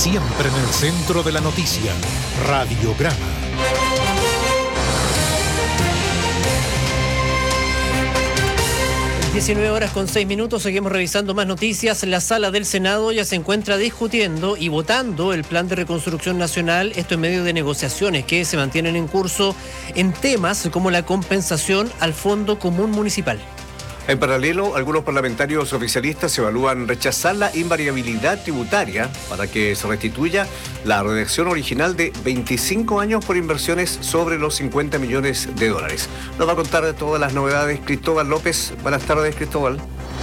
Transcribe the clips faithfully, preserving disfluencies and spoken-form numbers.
Siempre en el centro de la noticia. Radiograma. diecinueve horas con seis minutos, seguimos revisando más noticias. La sala del Senado ya se encuentra discutiendo y votando el plan de reconstrucción nacional, esto en medio de negociaciones que se mantienen en curso en temas como la compensación al Fondo Común Municipal. En paralelo, algunos parlamentarios oficialistas evalúan rechazar la invariabilidad tributaria para que se restituya la redacción original de veinticinco años por inversiones sobre los cincuenta millones de dólares. Nos va a contar de todas las novedades Cristóbal López. Buenas tardes, Cristóbal.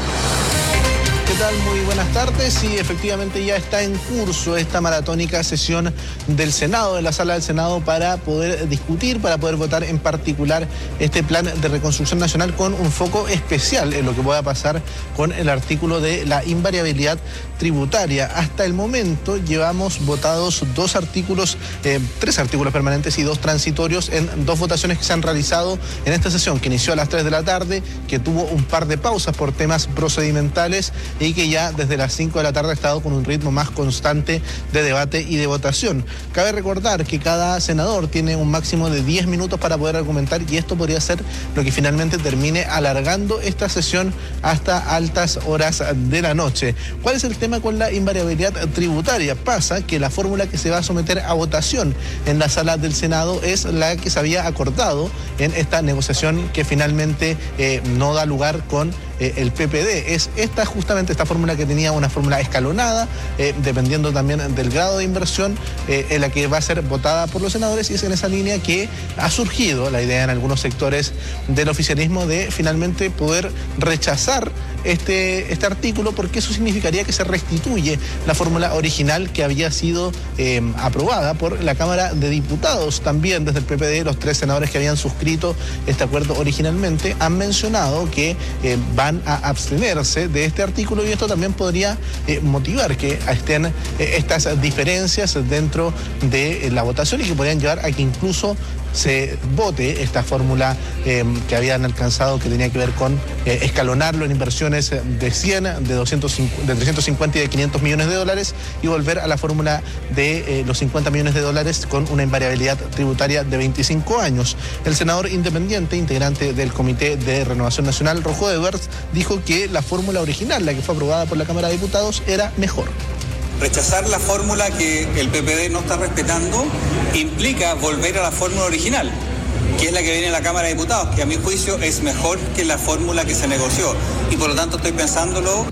¿Qué tal? Muy buenas tardes. Sí, efectivamente ya está en curso esta maratónica sesión del Senado, de la sala del Senado, para poder discutir, para poder votar en particular este plan de reconstrucción nacional con un foco especial en lo que pueda pasar con el artículo de la invariabilidad tributaria. Hasta el momento llevamos votados dos artículos, eh, tres artículos permanentes y dos transitorios en dos votaciones que se han realizado en esta sesión, que inició a las tres de la tarde, que tuvo un par de pausas por temas procedimentales y que ya desde las cinco de la tarde ha estado con un ritmo más constante de debate y de votación. Cabe recordar que cada senador tiene un máximo de diez minutos para poder argumentar, y esto podría ser lo que finalmente termine alargando esta sesión hasta altas horas de la noche. ¿Cuál es el tema con la invariabilidad tributaria? Pasa que la fórmula que se va a someter a votación en la sala del Senado es la que se había acordado en esta negociación que finalmente eh, no da lugar con eh, el P P D. Es esta justamente esta fórmula que tenía una fórmula escalonada, eh, dependiendo también del grado de inversión, eh, en la que va a ser votada por los senadores, y es en esa línea que ha surgido la idea en algunos sectores del oficialismo de finalmente poder rechazar este, este artículo, porque eso significaría que se restituye la fórmula original que había sido eh, aprobada por la Cámara de Diputados. También desde el P P D, los tres senadores que habían suscrito este acuerdo originalmente han mencionado que eh, van a abstenerse de este artículo, y esto también podría eh, motivar que estén eh, estas diferencias dentro de eh, la votación, y que podrían llevar a que incluso se vote esta fórmula eh, que habían alcanzado, que tenía que ver con eh, escalonarlo en inversiones de cien, de doscientos cincuenta, de trescientos cincuenta y de quinientos millones de dólares, y volver a la fórmula de eh, los cincuenta millones de dólares con una invariabilidad tributaria de veinticinco años. El senador independiente, integrante del Comité de Renovación Nacional, Rojo Edwards, dijo que la fórmula original, la que fue aprobada por la Cámara de Diputados, era mejor. Rechazar la fórmula que el P P D no está respetando implica volver a la fórmula original, que es la que viene en la Cámara de Diputados, que a mi juicio es mejor que la fórmula que se negoció, y por lo tanto estoy pensándolo.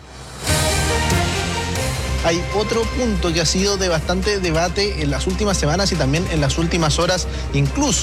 Hay otro punto que ha sido de bastante debate en las últimas semanas y también en las últimas horas, incluso